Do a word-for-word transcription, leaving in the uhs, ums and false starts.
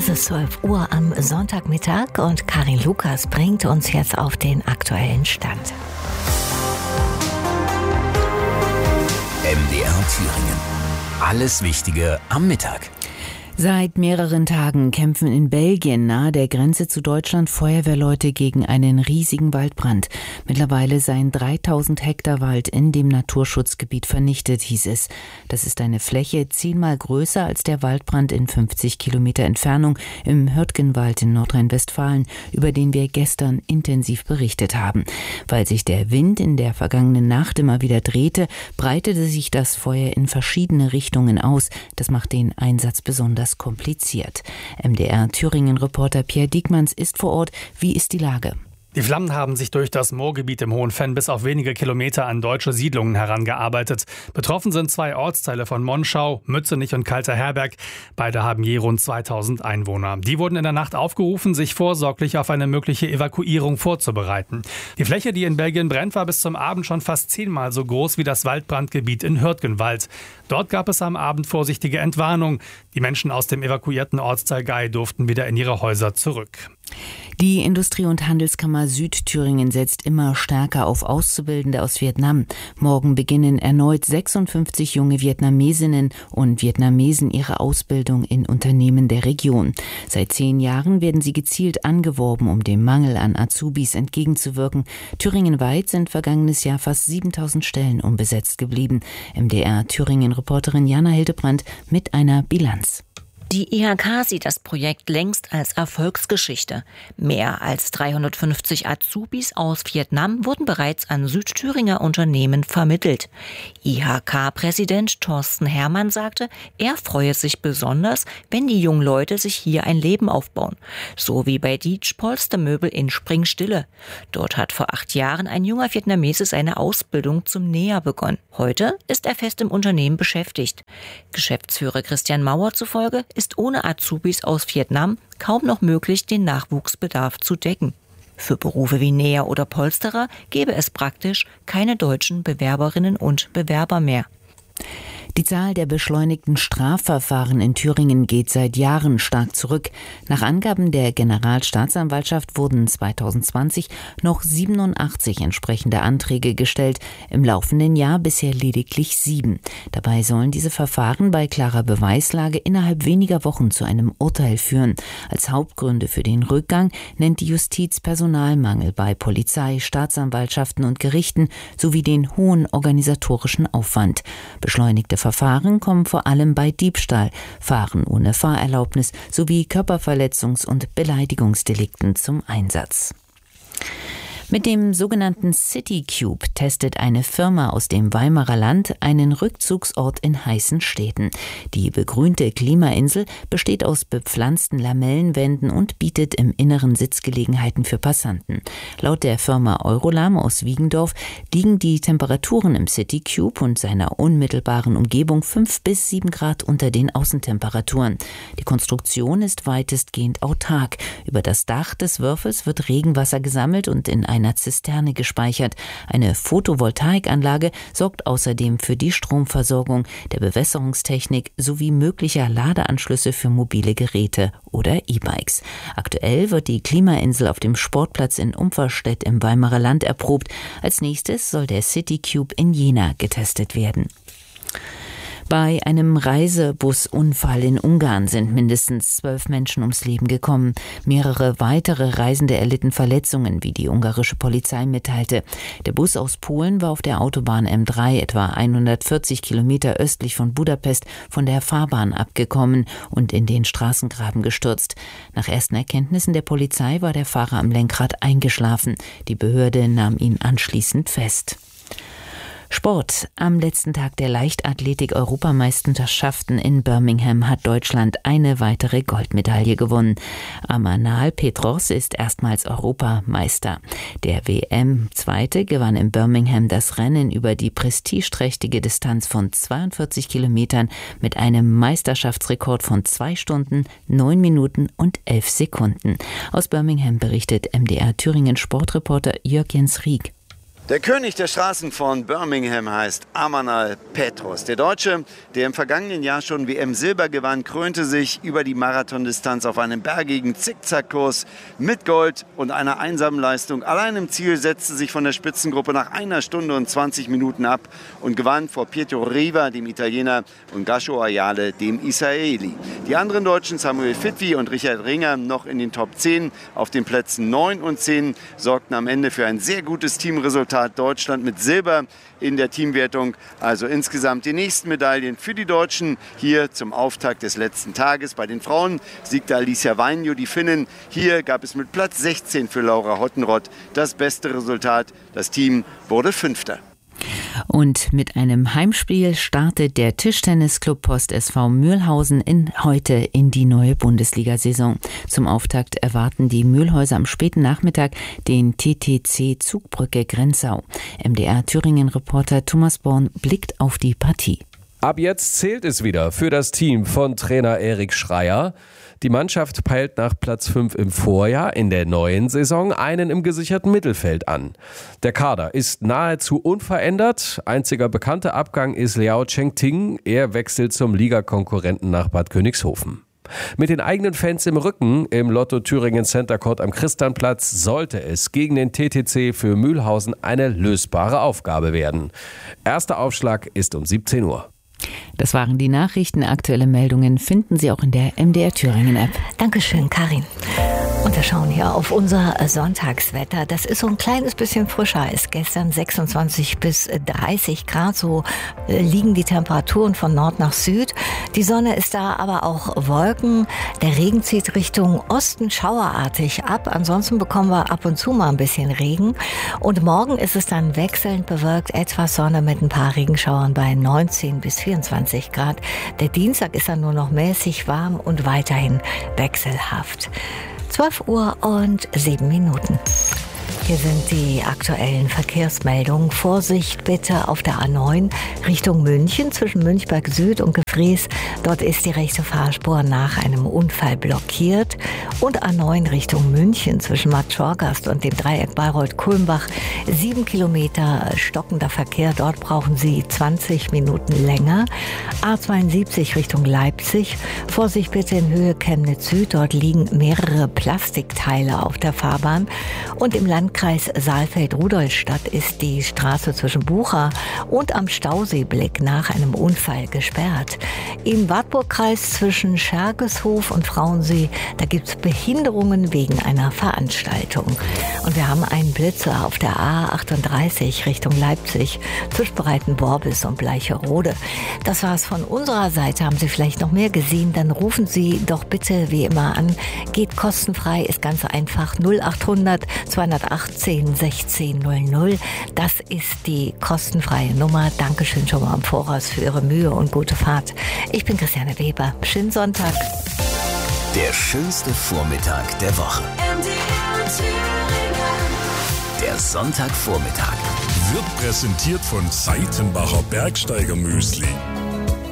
Es ist zwölf Uhr am Sonntagmittag und Karin Lukas bringt uns jetzt auf den aktuellen Stand. M D R Thüringen. Alles Wichtige am Mittag. Seit mehreren Tagen kämpfen in Belgien nahe der Grenze zu Deutschland Feuerwehrleute gegen einen riesigen Waldbrand. Mittlerweile seien dreitausend Hektar Wald in dem Naturschutzgebiet vernichtet, hieß es. Das ist eine Fläche zehnmal größer als der Waldbrand in fünfzig Kilometer Entfernung im Hürtgenwald in Nordrhein-Westfalen, über den wir gestern intensiv berichtet haben. Weil sich der Wind in der vergangenen Nacht immer wieder drehte, breitete sich das Feuer in verschiedene Richtungen aus. Das macht den Einsatz besonders kompliziert. M D R Thüringen-Reporter Pierre Diekmanns ist vor Ort. Wie ist die Lage? Die Flammen haben sich durch das Moorgebiet im Hohen Venn bis auf wenige Kilometer an deutsche Siedlungen herangearbeitet. Betroffen sind zwei Ortsteile von Monschau, Mützenich und Kalter Herberg. Beide haben je rund zweitausend Einwohner. Die wurden in der Nacht aufgerufen, sich vorsorglich auf eine mögliche Evakuierung vorzubereiten. Die Fläche, die in Belgien brennt, war bis zum Abend schon fast zehnmal so groß wie das Waldbrandgebiet in Hürtgenwald. Dort gab es am Abend vorsichtige Entwarnung. Die Menschen aus dem evakuierten Ortsteil Gay durften wieder in ihre Häuser zurück. Die Industrie- und Handelskammer Südthüringen setzt immer stärker auf Auszubildende aus Vietnam. Morgen beginnen erneut sechsundfünfzig junge Vietnamesinnen und Vietnamesen ihre Ausbildung in Unternehmen der Region. Seit zehn Jahren werden sie gezielt angeworben, um dem Mangel an Azubis entgegenzuwirken. Thüringenweit sind vergangenes Jahr fast siebentausend Stellen unbesetzt geblieben. M D R Thüringen-Reporterin Jana Hildebrandt mit einer Bilanz. Die I H K sieht das Projekt längst als Erfolgsgeschichte. Mehr als dreihundertfünfzig Azubis aus Vietnam wurden bereits an Südthüringer Unternehmen vermittelt. I H K-Präsident Thorsten Herrmann sagte, er freue sich besonders, wenn die jungen Leute sich hier ein Leben aufbauen. So wie bei Dietsch Polstermöbel in Springstille. Dort hat vor acht Jahren ein junger Vietnamese seine Ausbildung zum Näher begonnen. Heute ist er fest im Unternehmen beschäftigt. Geschäftsführer Christian Mauer zufolge ist ohne Azubis aus Vietnam kaum noch möglich, den Nachwuchsbedarf zu decken. Für Berufe wie Näher oder Polsterer gäbe es praktisch keine deutschen Bewerberinnen und Bewerber mehr. Die Zahl der beschleunigten Strafverfahren in Thüringen geht seit Jahren stark zurück. Nach Angaben der Generalstaatsanwaltschaft wurden zweitausendzwanzig noch siebenundachtzig entsprechende Anträge gestellt, im laufenden Jahr bisher lediglich sieben. Dabei sollen diese Verfahren bei klarer Beweislage innerhalb weniger Wochen zu einem Urteil führen. Als Hauptgründe für den Rückgang nennt die Justiz Personalmangel bei Polizei, Staatsanwaltschaften und Gerichten sowie den hohen organisatorischen Aufwand. Beschleunigte Verfahren kommen vor allem bei Diebstahl, Fahren ohne Fahrerlaubnis sowie Körperverletzungs- und Beleidigungsdelikten zum Einsatz. Mit dem sogenannten CityCube testet eine Firma aus dem Weimarer Land einen Rückzugsort in heißen Städten. Die begrünte Klimainsel besteht aus bepflanzten Lamellenwänden und bietet im Inneren Sitzgelegenheiten für Passanten. Laut der Firma Eurolam aus Wiegendorf liegen die Temperaturen im CityCube und seiner unmittelbaren Umgebung fünf bis sieben Grad unter den Außentemperaturen. Die Konstruktion ist weitestgehend autark. Über das Dach des Würfels wird Regenwasser gesammelt und in einer Zisterne gespeichert. Eine Photovoltaikanlage sorgt außerdem für die Stromversorgung der Bewässerungstechnik sowie möglicher Ladeanschlüsse für mobile Geräte oder E-Bikes. Aktuell wird die Klimainsel auf dem Sportplatz in Umpferstedt im Weimarer Land erprobt. Als nächstes soll der CityCube in Jena getestet werden. Bei einem Reisebusunfall in Ungarn sind mindestens zwölf Menschen ums Leben gekommen. Mehrere weitere Reisende erlitten Verletzungen, wie die ungarische Polizei mitteilte. Der Bus aus Polen war auf der Autobahn M drei etwa hundertvierzig Kilometer östlich von Budapest von der Fahrbahn abgekommen und in den Straßengraben gestürzt. Nach ersten Erkenntnissen der Polizei war der Fahrer am Lenkrad eingeschlafen. Die Behörde nahm ihn anschließend fest. Sport. Am letzten Tag der Leichtathletik-Europameisterschaften in Birmingham hat Deutschland eine weitere Goldmedaille gewonnen. Amanal Petros ist erstmals Europameister. Der W M-Zweite gewann in Birmingham das Rennen über die prestigeträchtige Distanz von zweiundvierzig Kilometern mit einem Meisterschaftsrekord von zwei Stunden, neun Minuten und elf Sekunden. Aus Birmingham berichtet M D R Thüringen Sportreporter Jörg Jens Rieck. Der König der Straßen von Birmingham heißt Amanal Petros. Der Deutsche, der im vergangenen Jahr schon W M-Silber gewann, krönte sich über die Marathondistanz auf einem bergigen Zickzackkurs mit Gold und einer einsamen Leistung. Allein im Ziel setzte sich von der Spitzengruppe nach einer Stunde und zwanzig Minuten ab und gewann vor Pietro Riva, dem Italiener, und Gasho Ayale, dem Israeli. Die anderen Deutschen, Samuel Fitwi und Richard Ringer, noch in den Top zehn. Auf den Plätzen neun und zehn sorgten am Ende für ein sehr gutes Teamresultat. Deutschland mit Silber in der Teamwertung. Also insgesamt die nächsten Medaillen für die Deutschen hier zum Auftakt des letzten Tages. Bei den Frauen siegte Alicia Vainio, die Finnin. Hier gab es mit Platz sechzehn für Laura Hottenrott das beste Resultat. Das Team wurde Fünfter. Und mit einem Heimspiel startet der Tischtennisclub Post S V Mülhausen in heute in die neue Bundesliga-Saison. Zum Auftakt erwarten die Mühlhäuser am späten Nachmittag den T T C Zugbrücke Grenzau. M D R Thüringen-Reporter Thomas Born blickt auf die Partie. Ab jetzt zählt es wieder für das Team von Trainer Erik Schreier. Die Mannschaft peilt nach Platz fünf im Vorjahr in der neuen Saison einen im gesicherten Mittelfeld an. Der Kader ist nahezu unverändert. Einziger bekannter Abgang ist Liao Chengting. Er wechselt zum Ligakonkurrenten nach Bad Königshofen. Mit den eigenen Fans im Rücken im Lotto Thüringen Center Court am Christianplatz sollte es gegen den T T C für Mülhausen eine lösbare Aufgabe werden. Erster Aufschlag ist um siebzehn Uhr. Das waren die Nachrichten. Aktuelle Meldungen finden Sie auch in der M D R Thüringen App. Dankeschön, Karin. Und wir schauen hier auf unser Sonntagswetter. Das ist so ein kleines bisschen frischer als gestern, sechsundzwanzig bis dreißig Grad. So liegen die Temperaturen von Nord nach Süd. Die Sonne ist da, aber auch Wolken. Der Regen zieht Richtung Osten schauerartig ab. Ansonsten bekommen wir ab und zu mal ein bisschen Regen. Und morgen ist es dann wechselnd bewölkt, etwas Sonne mit ein paar Regenschauern bei neunzehn bis vierundzwanzig Grad. Der Dienstag ist dann nur noch mäßig warm und weiterhin wechselhaft. zwölf Uhr und sieben Minuten. Hier sind die aktuellen Verkehrsmeldungen. Vorsicht bitte auf der A neun Richtung München zwischen Münchberg Süd und Gefrees. Dort ist die rechte Fahrspur nach einem Unfall blockiert. Und A neun Richtung München zwischen Bad Schorgast und dem Dreieck Bayreuth-Kulmbach. Sieben Kilometer stockender Verkehr. Dort brauchen Sie zwanzig Minuten länger. A zweiundsiebzig Richtung Leipzig. Vorsicht bitte in Höhe Chemnitz Süd. Dort liegen mehrere Plastikteile auf der Fahrbahn. Und im Landkreis Saalfeld-Rudolstadt ist die Straße zwischen Bucha und am Stauseeblick nach einem Unfall gesperrt. Im Wartburgkreis zwischen Schergeshof und Frauensee, da gibt es Behinderungen wegen einer Veranstaltung. Und wir haben einen Blitzer auf der A achtunddreißig Richtung Leipzig zwischen Breitenborbiß und Bleicherode. Das war's von unserer Seite. Haben Sie vielleicht noch mehr gesehen? Dann rufen Sie doch bitte wie immer an. Geht kostenfrei, ist ganz einfach. null achthundert zweihundertachtzehn sechzehn null null. Das ist die kostenfreie Nummer. Dankeschön schon mal im Voraus für Ihre Mühe und gute Fahrt. Ich bin Christiane Weber. Schönen Sonntag. Der schönste Vormittag der Woche. Der Sonntagvormittag wird präsentiert von Seitenbacher Bergsteiger Müsli.